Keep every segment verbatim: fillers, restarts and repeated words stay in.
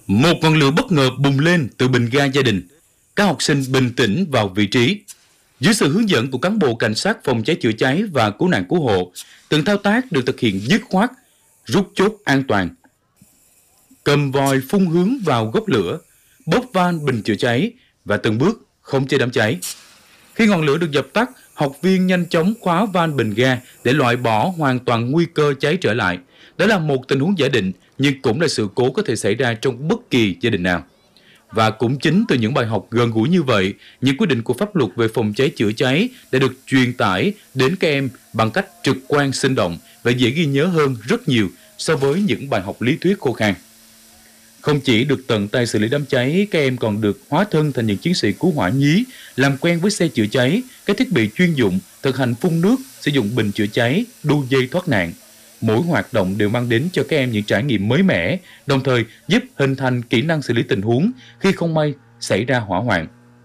Một ngọn lửa bất ngờ bùng lên từ bình ga gia đình. Các học sinh bình tĩnh vào vị trí. Dưới sự hướng dẫn của cán bộ cảnh sát phòng cháy chữa cháy và cứu nạn cứu hộ, từng thao tác được thực hiện dứt khoát, rút chốt an toàn. Cầm vòi phun hướng vào gốc lửa, bóp van bình chữa cháy và từng bước khống chế đám cháy. Khi ngọn lửa được dập tắt, học viên nhanh chóng khóa van bình ga để loại bỏ hoàn toàn nguy cơ cháy trở lại. Đó là một tình huống giả định, nhưng cũng là sự cố có thể xảy ra trong bất kỳ gia đình nào. Và cũng chính từ những bài học gần gũi như vậy, những quy định của pháp luật về phòng cháy chữa cháy đã được truyền tải đến các em bằng cách trực quan sinh động và dễ ghi nhớ hơn rất nhiều so với những bài học lý thuyết khô khan. Không chỉ được tận tay xử lý đám cháy, các em còn được hóa thân thành những chiến sĩ cứu hỏa nhí, làm quen với xe chữa cháy, các thiết bị chuyên dụng, thực hành phun nước, sử dụng bình chữa cháy, đu dây thoát nạn. Mỗi hoạt động đều mang đến cho các em những trải nghiệm mới mẻ, đồng thời giúp hình thành kỹ năng xử lý tình huống khi không may xảy ra hỏa hoạn.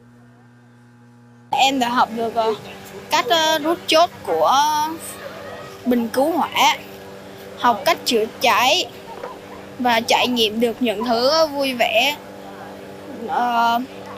Em đã học được cách rút chốt của bình cứu hỏa, học cách chữa cháy và trải nghiệm được những thứ vui vẻ, uh,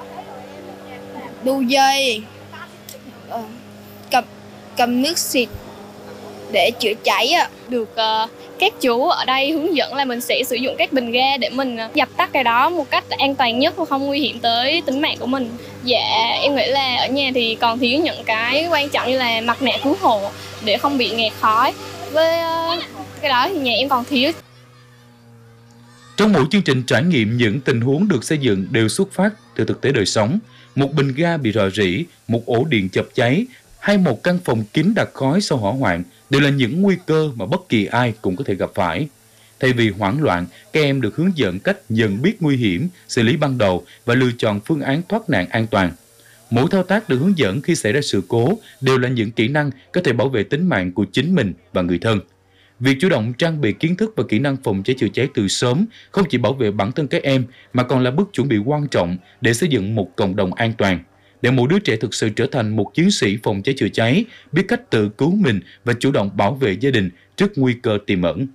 đu dây, uh, cầm, cầm nước xịt để chữa cháy. Được uh, các chú ở đây hướng dẫn là mình sẽ sử dụng các bình ga để mình dập tắt cái đó một cách an toàn nhất và không nguy hiểm tới tính mạng của mình. Dạ, em nghĩ là ở nhà thì còn thiếu những cái quan trọng như là mặt nạ cứu hộ để không bị ngạt khói. Với uh, cái đó thì nhà em còn thiếu. Trong mỗi chương trình trải nghiệm, những tình huống được xây dựng đều xuất phát từ thực tế đời sống. Một bình ga bị rò rỉ, một ổ điện chập cháy hay một căn phòng kín đặc khói sau hỏa hoạn đều là những nguy cơ mà bất kỳ ai cũng có thể gặp phải. Thay vì hoảng loạn, các em được hướng dẫn cách nhận biết nguy hiểm, xử lý ban đầu và lựa chọn phương án thoát nạn an toàn. Mỗi thao tác được hướng dẫn khi xảy ra sự cố đều là những kỹ năng có thể bảo vệ tính mạng của chính mình và người thân. Việc chủ động trang bị kiến thức và kỹ năng phòng cháy chữa cháy từ sớm không chỉ bảo vệ bản thân các em mà còn là bước chuẩn bị quan trọng để xây dựng một cộng đồng an toàn. Để mỗi đứa trẻ thực sự trở thành một chiến sĩ phòng cháy chữa cháy, biết cách tự cứu mình và chủ động bảo vệ gia đình trước nguy cơ tiềm ẩn.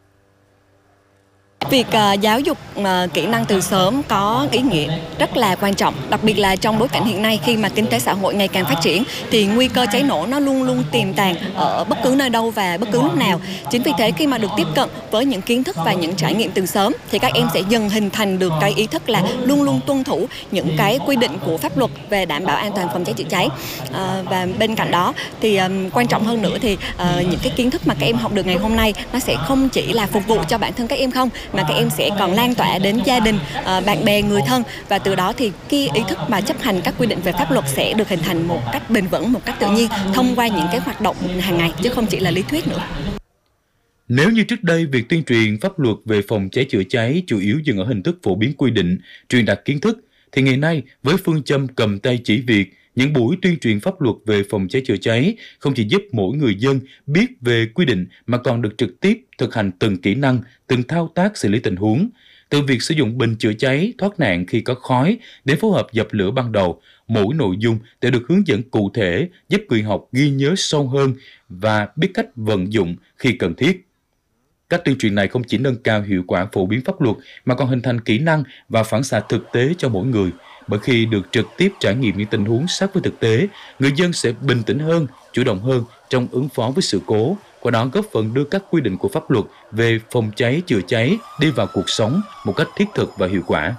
Việc uh, giáo dục uh, kỹ năng từ sớm có ý nghĩa rất là quan trọng, đặc biệt là trong bối cảnh hiện nay khi mà kinh tế xã hội ngày càng phát triển thì nguy cơ cháy nổ nó luôn luôn tiềm tàng ở bất cứ nơi đâu và bất cứ lúc nào. Chính vì thế khi mà được tiếp cận với những kiến thức và những trải nghiệm từ sớm thì các em sẽ dần hình thành được cái ý thức là luôn luôn tuân thủ những cái quy định của pháp luật về đảm bảo an toàn phòng cháy chữa cháy. Uh, và bên cạnh đó thì um, quan trọng hơn nữa thì uh, những cái kiến thức mà các em học được ngày hôm nay nó sẽ không chỉ là phục vụ cho bản thân các em không, mà các em sẽ còn lan tỏa đến gia đình, bạn bè, người thân, và từ đó thì cái ý thức mà chấp hành các quy định về pháp luật sẽ được hình thành một cách bền vững, một cách tự nhiên thông qua những cái hoạt động hàng ngày chứ không chỉ là lý thuyết nữa. Nếu như trước đây việc tuyên truyền pháp luật về phòng cháy chữa cháy chủ yếu dừng ở hình thức phổ biến quy định, truyền đạt kiến thức, thì ngày nay với phương châm cầm tay chỉ việc, những buổi tuyên truyền pháp luật về phòng cháy chữa cháy không chỉ giúp mỗi người dân biết về quy định mà còn được trực tiếp thực hành từng kỹ năng, từng thao tác xử lý tình huống. Từ việc sử dụng bình chữa cháy, thoát nạn khi có khói đến phối hợp dập lửa ban đầu, mỗi nội dung đều được hướng dẫn cụ thể giúp người học ghi nhớ sâu hơn và biết cách vận dụng khi cần thiết. Các tuyên truyền này không chỉ nâng cao hiệu quả phổ biến pháp luật mà còn hình thành kỹ năng và phản xạ thực tế cho mỗi người. Bởi khi được trực tiếp trải nghiệm những tình huống sát với thực tế, người dân sẽ bình tĩnh hơn, chủ động hơn trong ứng phó với sự cố, qua đó góp phần đưa các quy định của pháp luật về phòng cháy chữa cháy đi vào cuộc sống một cách thiết thực và hiệu quả.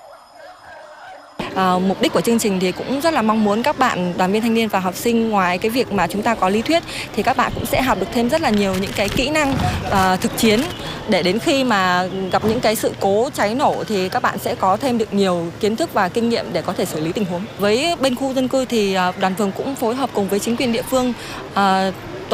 À, mục đích của chương trình thì cũng rất là mong muốn các bạn đoàn viên thanh niên và học sinh, ngoài cái việc mà chúng ta có lý thuyết thì các bạn cũng sẽ học được thêm rất là nhiều những cái kỹ năng uh, thực chiến, để đến khi mà gặp những cái sự cố cháy nổ thì các bạn sẽ có thêm được nhiều kiến thức và kinh nghiệm để có thể xử lý tình huống. Với bên khu dân cư thì uh, đoàn phường cũng phối hợp cùng với chính quyền địa phương uh,